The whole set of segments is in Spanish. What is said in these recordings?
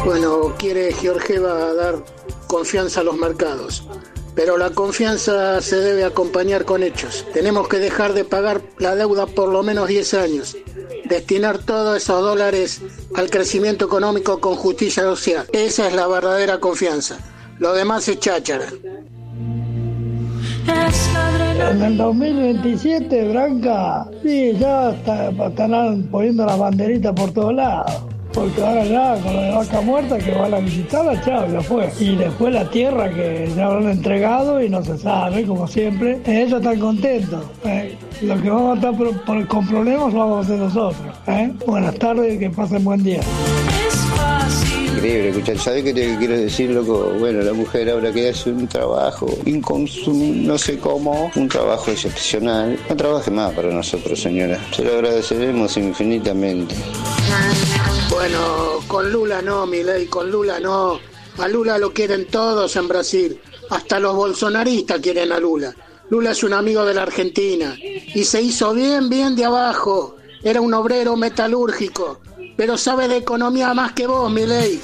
Bueno, quiere Georgieva dar confianza a los mercados, pero la confianza se debe acompañar con hechos. Tenemos que dejar de pagar la deuda por lo menos 10 años, destinar todos esos dólares al crecimiento económico con justicia social. Esa es la verdadera confianza. Lo demás es cháchara. En el 2027, Branca, sí, ya estarán poniendo las banderitas por todos lados. Porque ahora ya, con lo de Vaca Muerta, que van a visitarla, chao, ya fue. Y después la tierra que ya habrán entregado y no se sabe, como siempre. Ellos están contentos. Lo que vamos a estar con problemas lo vamos a hacer nosotros. Buenas tardes y que pasen buen día. Increíble escuchar. ¿Sabés qué te quiero decir, loco? Bueno, la mujer ahora que hace un trabajo no sé cómo, un trabajo excepcional. No trabaje más para nosotros, señora. Se lo agradeceremos infinitamente. Bueno, con Lula no, Milei, con Lula no. A Lula lo quieren todos en Brasil. Hasta los bolsonaristas quieren a Lula. Lula es un amigo de la Argentina. Y se hizo bien de abajo. Era un obrero metalúrgico. Pero sabe de economía más que vos, Milei.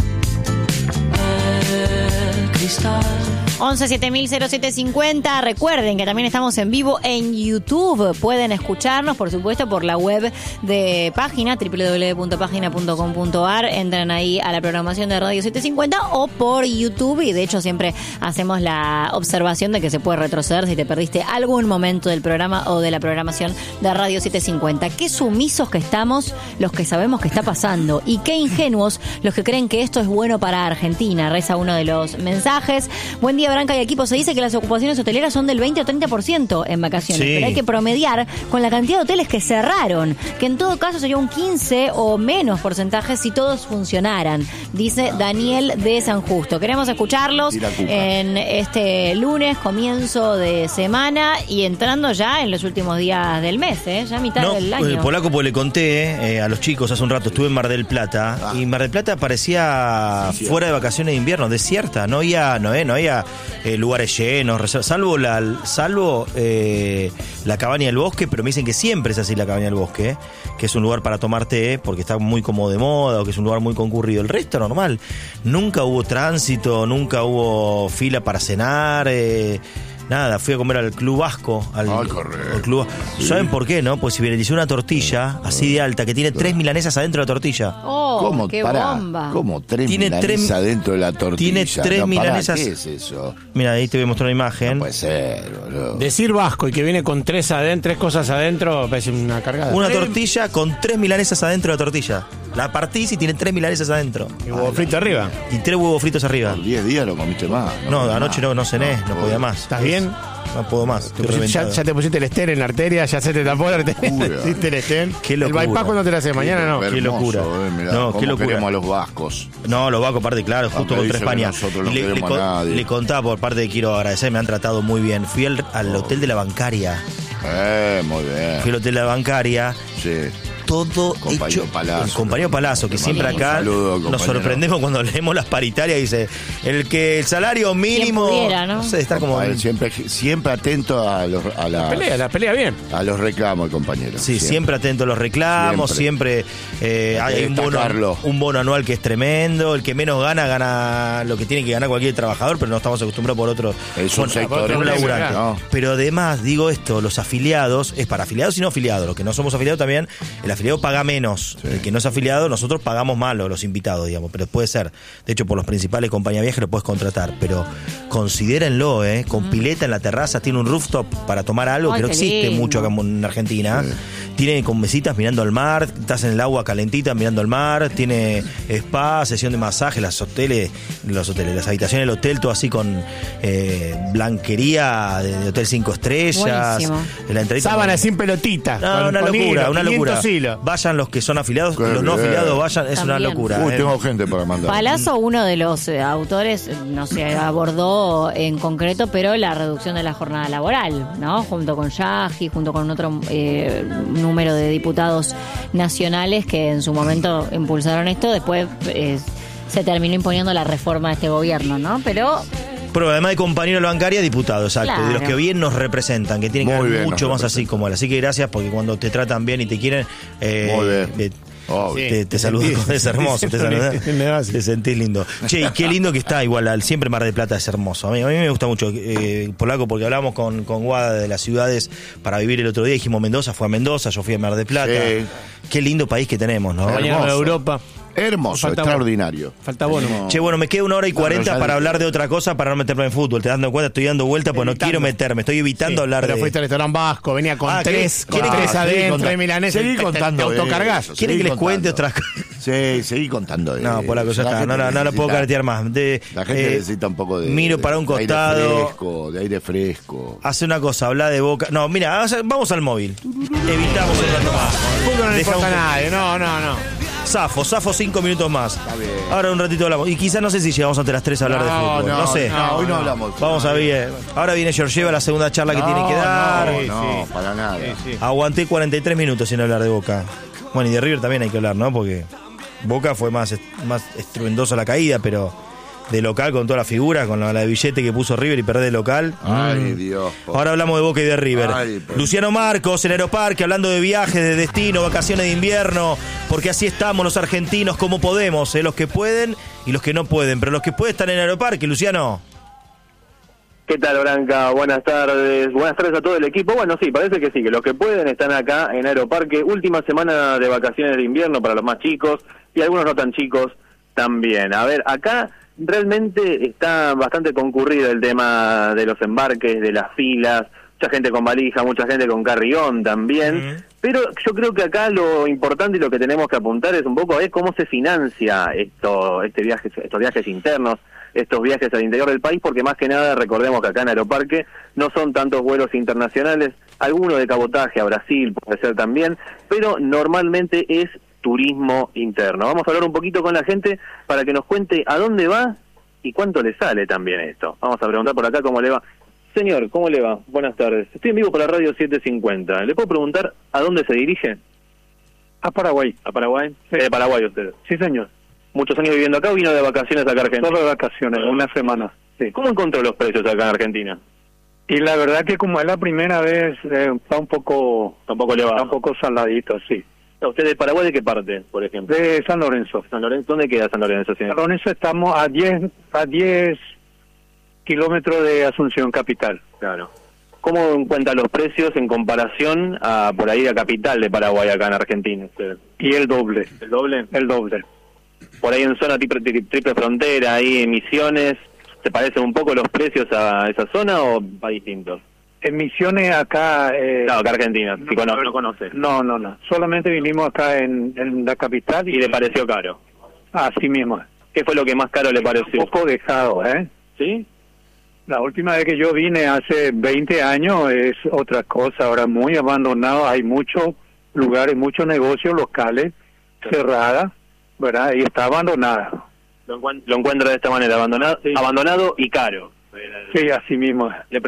11 7000 Recuerden que también estamos en vivo en YouTube. Pueden escucharnos, por supuesto, por la web de página www.pagina.com.ar. Entran ahí a la programación de Radio 750 o por YouTube. Y de hecho siempre hacemos la observación de que se puede retroceder si te perdiste algún momento del programa o de la programación de Radio 750. Qué sumisos que estamos los que sabemos que está pasando. Y qué ingenuos los que creen que esto es bueno para Argentina. Reza uno de los mensajes. Buen día, Branca y equipo. Se dice que las ocupaciones hoteleras son del 20 o 30% en vacaciones, pero hay que promediar con la cantidad de hoteles que cerraron, que en todo caso sería un 15 o menos porcentaje si todos funcionaran, dice Daniel de San Justo. Queremos escucharlos en este lunes, comienzo de semana y entrando ya en los últimos días del mes, ya mitad del año. Polaco, pues le conté a los chicos hace un rato, estuve en Mar del Plata y Mar del Plata parecía fuera de vacaciones de invierno, desierta, no había lugares llenos, salvo la cabaña del bosque, pero me dicen que siempre es así la cabaña del bosque, que es un lugar para tomar té porque está muy como de moda o que es un lugar muy concurrido. El resto normal, nunca hubo tránsito, nunca hubo fila para cenar, nada, fui a comer al Club Vasco. Al Club. ¿Saben por qué, no? Pues si viralizó una tortilla así de alta que tiene 3 milanesas adentro de la tortilla. ¡Oh, ¿cómo? qué bomba! ¿Cómo 3 milanesas adentro de la tortilla? Tiene 3 milanesas. ¿Qué es eso? Mira, ahí te voy a mostrar una imagen. No puede ser, boludo. Decir vasco y que viene con 3 cosas adentro, parece una cargada. Una tortilla con 3 milanesas adentro de la tortilla. La partís y tiene 3 milanesas adentro. Y huevo frito arriba. Y 3 huevos fritos arriba. Por 10 días lo comiste más. No, anoche no cené, no podía más. ¿Estás bien? No puedo más. Ya te pusiste el estén en la arteria, ya se te tapó la arteria. ¿Hiciste el estén? Qué locura. El bypass cuando te lo haces, mañana no. Qué locura. Mirá, no, qué locura. Queremos a los vascos. No, los vascos, aparte, claro, justo contra España. Nosotros no queremos a nadie. Le contaba, por parte de quiero agradecer, me han tratado muy bien. Fui al hotel de la bancaria. Muy bien. Fui al hotel de la bancaria. Sí. Todo compañero hecho. Palazzo, el compañero Palazzo, que siempre acá nos sorprendemos cuando leemos las paritarias y dice el salario mínimo. Pudiera, ¿no? No sé, está como siempre atento a la pelea bien. A los reclamos, compañero. Sí, siempre atento a los reclamos, siempre hay un bono anual que es tremendo. El que menos gana lo que tiene que ganar cualquier trabajador, pero no estamos acostumbrados por otros. Es un sector laburante. No. Pero además, digo esto, los afiliados, es para afiliados y no afiliados. Los que no somos afiliados también, el afiliado paga menos. Sí. El que no es afiliado, nosotros pagamos más los invitados, digamos. Pero puede ser. De hecho, por las principales compañías de viaje lo puedes contratar. Pero considérenlo, con pileta en la terraza, tiene un rooftop para tomar algo que no existe mucho acá en Argentina. Sí. Tiene con mesitas mirando al mar, estás en el agua calentita mirando al mar, tiene spa, sesión de masaje, las habitaciones del hotel, todo así con blanquería de hotel 5 estrellas. Sábana sin pelotita. No, una locura. Vayan los que son afiliados, los no afiliados vayan, es una locura. Tengo gente para mandar. Palazzo, uno de los autores, no se abordó en concreto, pero la reducción de la jornada laboral, ¿no? Junto con Yagi, junto con otro número de diputados nacionales que en su momento impulsaron esto, después se terminó imponiendo la reforma de este gobierno, ¿no? Pero además de compañero de la bancaria, diputado, exacto. Claro. De los que bien nos representan, que tienen que ver mucho más así como él. Así que gracias, porque cuando te tratan bien y te quieren, Obvio. Te saludo, es hermoso, te saluda, te sentís lindo. Che, y qué lindo que está igual, siempre Mar del Plata es hermoso. A mí me gusta mucho Polaco, porque hablamos con Guada de las ciudades para vivir el otro día, dijimos Mendoza, fue a Mendoza, yo fui a Mar del Plata. Sí. Qué lindo país que tenemos, ¿no? Mañana de Europa. Hermoso, Falta extraordinario. Falta bono. Che, bueno, me queda 1 hora y 40 ya para dije. hablar de otra cosa, para no meterme en fútbol. Te dando cuenta, estoy dando vuelta porque no quiero meterme, estoy evitando hablar pero de... fuiste al restaurante vasco, venía con tres adentro, de milanesa. Seguí contando. Te autocargás. eso, ¿Quieren seguí que les cuente contando. otras cosas? Sí, seguí contando. No, por la cosa La está, gente no lo puedo necesita- caretear más. La gente necesita un poco de... Miro para un de aire costado. fresco, de aire fresco. Hace una cosa, habla de Boca. No, mira, vamos al móvil. Evitamos un rato más. Fútbol no le Deja importa a un- nadie, no. Zafo 5 minutos más. bien. Ahora un ratito hablamos. Y quizás no sé si llegamos ante las 3 a hablar de fútbol. No sé. No, hoy no hablamos. Vamos a ver. Ahora viene Georgieva, la segunda charla que tiene que dar. No, para nada. Aguanté 43 minutos sin hablar de Boca. Bueno, y de River también hay que hablar, ¿no? Porque Boca fue más estruendosa la caída, pero de local con toda la figura, con la de billete que puso River y perder de local. Ay, Dios. Ahora hablamos de Boca y de River. Ay, pero- Luciano Marcos en Aeroparque, hablando de viajes, de destino, vacaciones de invierno, porque así estamos los argentinos como podemos, los que pueden y los que no pueden, pero los que pueden están en Aeroparque, Luciano. ¿Qué tal, Branca? Buenas tardes a todo el equipo. Bueno, sí, parece que sí, que los que pueden están acá en Aeroparque. Última semana de vacaciones de invierno para los más chicos y algunos no tan chicos también. A ver, acá realmente está bastante concurrido el tema de los embarques, de las filas, mucha gente con valija, mucha gente con carrión también. Pero yo creo que acá lo importante y lo que tenemos que apuntar es un poco a ver cómo se financia estos viajes internos, estos viajes al interior del país, porque más que nada recordemos que acá en Aeroparque no son tantos vuelos internacionales, alguno de cabotaje a Brasil puede ser también, pero normalmente es turismo interno. Vamos a hablar un poquito con la gente para que nos cuente a dónde va y cuánto le sale también esto. Vamos a preguntar por acá cómo le va. Señor, ¿cómo le va? Buenas tardes. Estoy en vivo por la radio 750. ¿Le puedo preguntar a dónde se dirige? A Paraguay. ¿A Paraguay? De Paraguay usted. Sí, señor. ¿Muchos años viviendo acá o vino de vacaciones acá a Argentina? Solo de vacaciones, una semana. Sí. ¿Cómo encontró los precios acá en Argentina? Y la verdad que como es la primera vez, está un poco elevado. está un poco saladito, sí. ¿Usted de Paraguay de qué parte, por ejemplo? De San Lorenzo. San Lorenzo. ¿Dónde queda San Lorenzo, señor? San Lorenzo estamos a 10 kilómetros de Asunción capital. Claro. ¿Cómo encuentra los precios en comparación a por ahí a capital de Paraguay acá en Argentina? Usted? Y el doble. ¿El doble? El doble. Por ahí en zona triple frontera, ahí en Misiones, ¿te parecen un poco los precios a esa zona o va distintos? En Misiones acá... Claro, acá Argentina, si no conoce. No. Solamente vinimos acá en la capital ¿Y le pareció caro? así mismo. ¿Qué fue lo que más caro le pareció? Un poco dejado, ¿eh? ¿Sí? La última vez que yo vine hace 20 años es otra cosa, ahora muy abandonado, hay muchos lugares, muchos negocios locales cerradas, ¿verdad? Y está abandonada. Lo encuentra de esta manera, abandonado y caro. Sí, así mismo. Le